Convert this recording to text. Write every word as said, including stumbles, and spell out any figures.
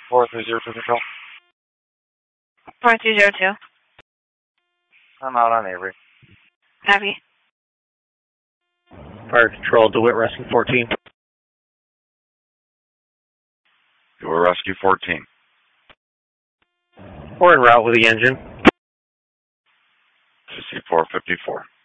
four three zero two control. four three zero two. I'm out on Avery. Copy. Fire Control, DeWitt Rescue fourteen. DeWitt Rescue fourteen. We're en route with the engine. C four fifty-four.